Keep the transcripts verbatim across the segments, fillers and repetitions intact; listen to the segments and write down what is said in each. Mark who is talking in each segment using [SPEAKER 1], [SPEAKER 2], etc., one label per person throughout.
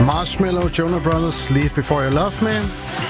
[SPEAKER 1] Marshmello, Jonas Brothers, Leave Before You Love Me.
[SPEAKER 2] Liga.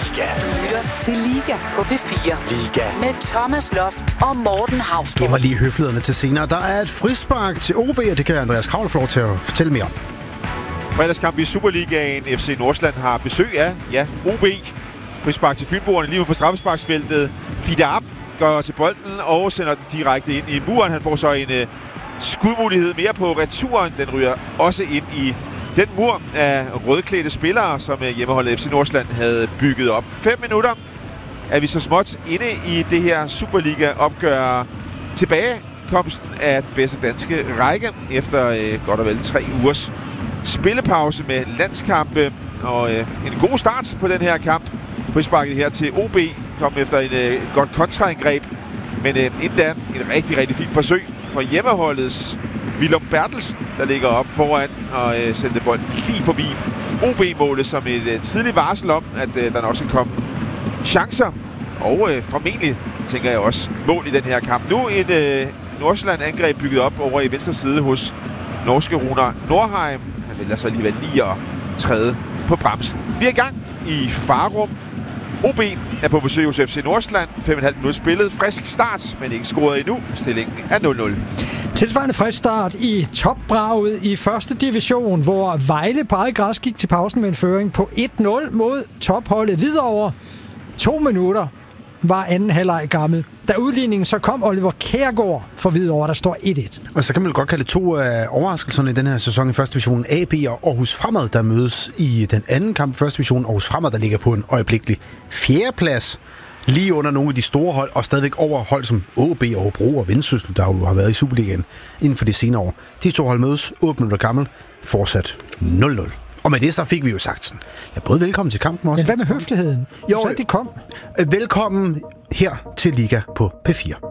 [SPEAKER 3] Du lytter til Liga på P fire.
[SPEAKER 2] Liga.
[SPEAKER 3] Med Thomas Loft og Morten Hausgaard.
[SPEAKER 1] Gemmer lige høflighederne til senere. Der er et frispark til O B, og det kan Andreas Kravl få lov til at fortælle mere om.
[SPEAKER 4] Fredagskamp i Superligaen. F C Nordsjælland har besøg af, ja, O B. Frispark til Fynboerne lige ud for straffesparksfeltet. Fidab går til bolden og sender den direkte ind i muren. Han får så en uh, skudmulighed mere på returen. Den ryger også ind i den mur af rødklædte spillere, som uh, hjemmeholdet F C Nordsjælland havde bygget op. Fem minutter er vi så småt inde i det her Superliga-opgør. Tilbagekomsten af den bedste danske række efter uh, godt og vel tre ugers spillepause med landskampe. Og uh, en god start på den her kamp. Frisparket her til O B kom efter en øh, godt kontraangreb, men øh, inden da et rigtig, rigtig fint forsøg for hjemmeholdets Willum Bertelsen, der ligger op foran og øh, sendte bolden lige forbi O B-målet som et øh, tidligt varsel om, at øh, der nok skal komme chancer. Og øh, formentlig, tænker jeg også, mål i den her kamp. Nu et øh, Nordsjælland-angreb bygget op over i venstre side hos norske Runar Nordheim. Han vælger så alligevel lige at træde på bremsen. Vi er i gang i Farum. O B er på besøg hos F C Nordsjælland. fem komma fem minutter spillet. Frisk start, men ikke scoret endnu. Stillingen er nul nul.
[SPEAKER 5] Tilsvarende frisk start i topbraget i første division, hvor Vejle på eget græs gik til pausen med en føring på et nul mod topholdet Hvidovre. To minutter var anden halvleg gammel. Da udligningen så kom Oliver Kjærgaard for Hvidovre, der står et et.
[SPEAKER 1] Og så kan man vel godt kalde to af overraskelserne i den her sæson i første division. A B og Aarhus Fremad, der mødes i den anden kamp i første division. Aarhus Fremad, der ligger på en øjeblikkelig fjerdeplads. Lige under nogle af de store hold, og stadigvæk over hold som O B, Aarhus og Vendsyssel, der jo har været i Superligaen inden for de senere år. De to hold mødes, otte minutter gammel, fortsat nul nul. Og med det så fik vi jo sagt sådan, ja, både velkommen til kampen også.
[SPEAKER 5] Men hvad med høfligheden?
[SPEAKER 1] Jo,
[SPEAKER 5] så de kom.
[SPEAKER 1] Velkommen her til Liga på P fire.